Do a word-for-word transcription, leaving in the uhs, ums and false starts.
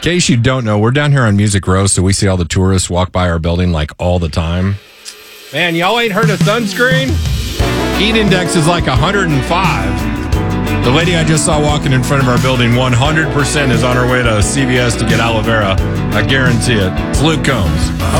In case you don't know, we're down here on Music Row, so we see all the tourists walk by our building like all the time. Man, y'all ain't heard of sunscreen? Heat index is like one hundred five. The lady I just saw walking in front of our building, one hundred percent is on her way to C V S to get aloe vera. I guarantee it. It's Luke Combs.